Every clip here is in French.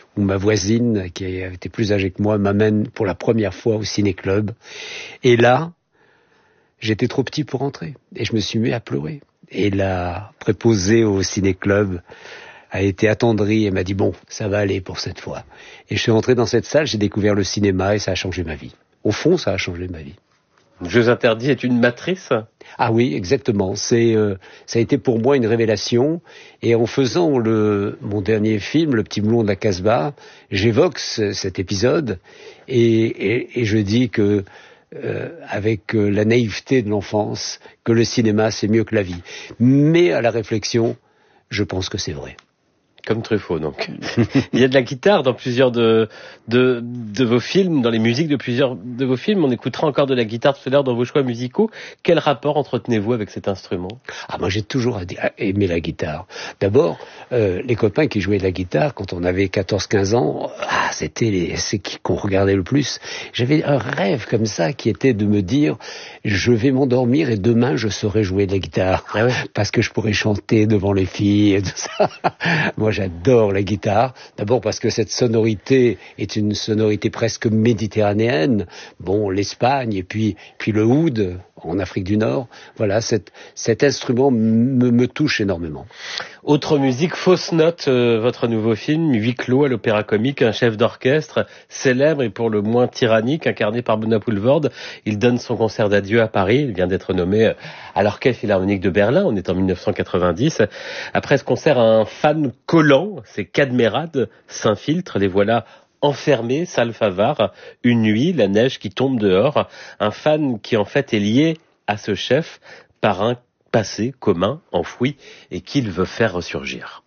où ma voisine, qui était plus âgée que moi, m'amène pour la première fois au ciné-club. Et là, j'étais trop petit pour entrer. Et je me suis mis à pleurer. Et la préposée au ciné-club a été attendrie et m'a dit bon, ça va aller pour cette fois. Et je suis entré dans cette salle, j'ai découvert le cinéma et ça a changé ma vie. Au fond, ça a changé ma vie. Jeux interdits est une matrice ? Ah oui, exactement. Ça a été pour moi une révélation. Et en faisant mon dernier film, Le Petit Moulon de la Casbah, j'évoque cet épisode et je dis que avec la naïveté de l'enfance, que le cinéma c'est mieux que la vie. Mais à la réflexion, je pense que c'est vrai. Comme Truffaut, donc. Il y a de la guitare dans plusieurs de vos films, dans les musiques de plusieurs de vos films. On écoutera encore de la guitare tout à l'heure dans vos choix musicaux. Quel rapport entretenez-vous avec cet instrument ? Ah, moi, j'ai toujours aimé la guitare. D'abord, les copains qui jouaient de la guitare, quand on avait 14-15 ans, c'est qu'on regardait le plus. J'avais un rêve comme ça qui était de me dire, je vais m'endormir et demain, je saurai jouer de la guitare. Ah ouais. Parce que je pourrais chanter devant les filles et tout ça. Moi, j'adore la guitare. D'abord parce que cette sonorité est une sonorité presque méditerranéenne. Bon, l'Espagne et puis le oud en Afrique du Nord. Voilà, cet instrument me touche énormément. Autre musique, Fausse Note, votre nouveau film, huis clos à l'Opéra Comique, un chef d'orchestre célèbre et pour le moins tyrannique, incarné par Benoît Poelvoorde. Il donne son concert d'adieu à Paris. Il vient d'être nommé à l'Orchestre Philharmonique de Berlin. On est en 1990. Après ce concert, un fan collant, c'est Cadmerade, s'infiltre. Les voilà enfermés, salle Favart, une nuit, la neige qui tombe dehors. Un fan qui en fait est lié à ce chef par un passé commun, enfoui, et qu'il veut faire ressurgir.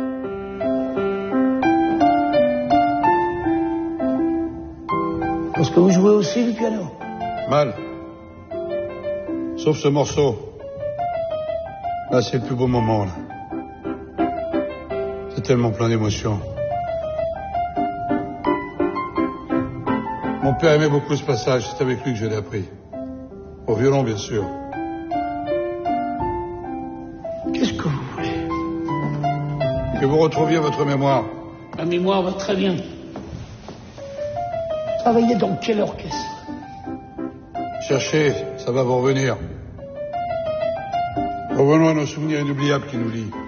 Est-ce que vous jouez aussi du piano ? Mal. Sauf ce morceau. Là, c'est le plus beau moment, là. C'est tellement plein d'émotions. Mon père aimait beaucoup ce passage, c'est avec lui que je l'ai appris. Au violon, bien sûr. Qu'est-ce que vous voulez ? Que vous retrouviez votre mémoire. Ma mémoire va très bien. Travaillez dans quel orchestre ? Cherchez, ça va vous revenir. Revenons à nos souvenirs inoubliables qui nous lient.